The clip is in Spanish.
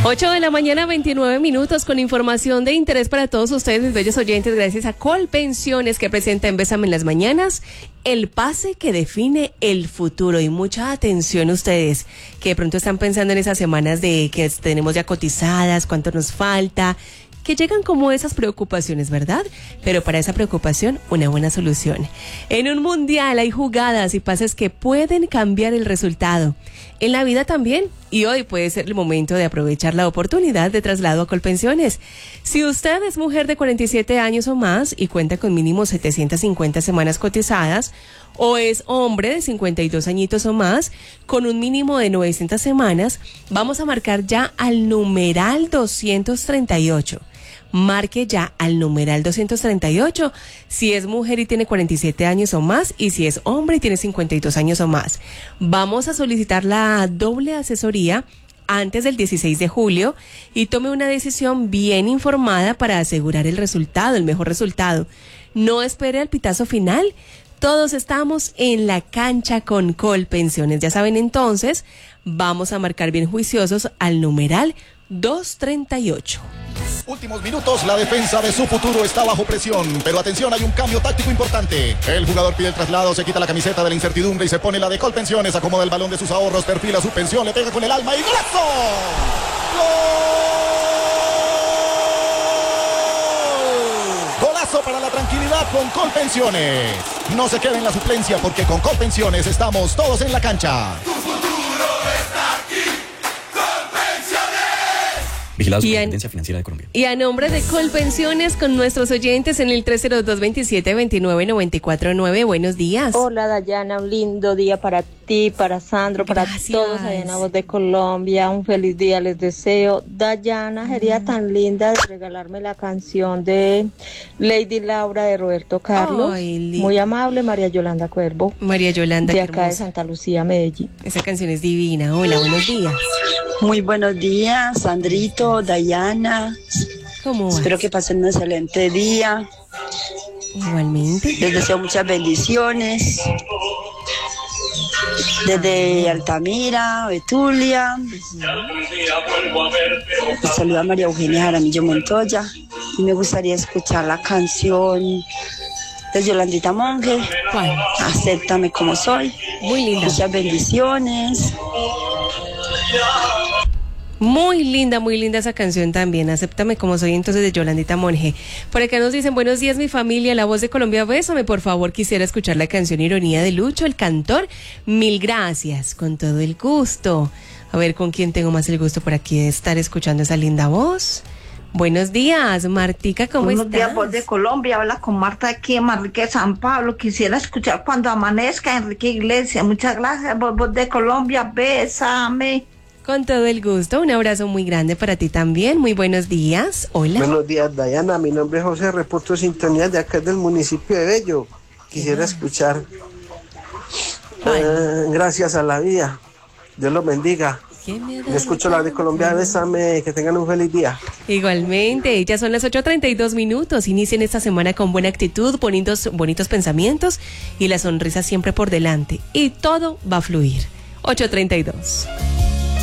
8 de la mañana, 29 minutos, con información de interés para todos ustedes, mis bellos oyentes, gracias a Colpensiones, que presenta en Bésame en las Mañanas el pase que define el futuro. Y mucha atención ustedes, que de pronto están pensando en esas semanas de que tenemos ya cotizadas, cuánto nos falta, que llegan como esas preocupaciones, ¿verdad? Pero para esa preocupación, una buena solución. En un mundial hay jugadas y pases que pueden cambiar el resultado. En la vida también, y hoy puede ser el momento de aprovechar la oportunidad de traslado a Colpensiones. Si usted es mujer de 47 años o más y cuenta con mínimo 750 semanas cotizadas, o es hombre de 52 añitos o más con un mínimo de 900 semanas, vamos a marcar ya al numeral 238. Marque ya al numeral 238 si es mujer y tiene 47 años o más, y si es hombre y tiene 52 años o más. Vamos a solicitar la doble asesoría antes del 16 de julio y tome una decisión bien informada para asegurar el resultado, el mejor resultado. No espere al pitazo final. Todos estamos en la cancha con Colpensiones. Ya saben, entonces, vamos a marcar bien juiciosos al numeral 238. Últimos minutos, la defensa de su futuro está bajo presión, pero atención, hay un cambio táctico importante. El jugador pide el traslado, se quita la camiseta de la incertidumbre y se pone la de Colpensiones, acomoda el balón de sus ahorros, perfila su pensión, le pega con el alma y ¡golazo! ¡Gol! ¡Golazo para la tranquilidad con Colpensiones! No se quede en la suplencia, porque con Colpensiones estamos todos en la cancha. Vigilado Superintendencia Financiera de Colombia. Y a nombre de Colpensiones, con nuestros oyentes en el 302-27-29-949. Buenos días. Hola, Dayana, un lindo día para ti, para Sandro, para todos allá en La Voz de Colombia. Un feliz día les deseo. Dayana, sería tan linda de regalarme la canción de Lady Laura de Roberto Carlos. Muy amable, María Yolanda Cuervo. María Yolanda, de acá de Santa Lucía, Medellín. Esa canción es divina. Hola, buenos días. Muy buenos días, Sandrito, Dayana. ¿Cómo vas? Espero que pasen un excelente día. Igualmente. Les deseo muchas bendiciones. Desde Altamira, Betulia. Les saluda María Eugenia Jaramillo Montoya. Y me gustaría escuchar la canción de Yolandita Monge. ¿Cuál? Acéptame como soy. Muy linda. Muchas bendiciones. Muy linda esa canción también. Acéptame como soy, entonces, de Yolandita Monge. Por acá nos dicen: buenos días, mi familia, La Voz de Colombia, bésame, por favor, quisiera escuchar la canción Ironía de Lucho, el cantor. Mil gracias, con todo el gusto. A ver, ¿con quién tengo más el gusto por aquí de estar escuchando esa linda voz? Buenos días, Martica, ¿cómo estás? Buenos días, Voz de Colombia, habla con Marta aquí en Manrique de San Pablo. Quisiera escuchar Cuando Amanezca, Enrique Iglesias. Muchas gracias, Voz de Colombia, bésame. Con todo el gusto, un abrazo muy grande para ti también. Muy buenos días, hola. Buenos días, Dayana, mi nombre es José, reporto sintonía de acá del municipio de Bello. Quisiera escuchar Gracias a la Vida, Dios los bendiga. Yo escucho La de Colombia, bésame, que tengan un feliz día. Igualmente, ya son las 8:32 minutos. Inicien esta semana con buena actitud, bonitos pensamientos y la sonrisa siempre por delante. Y todo va a fluir. 8:32.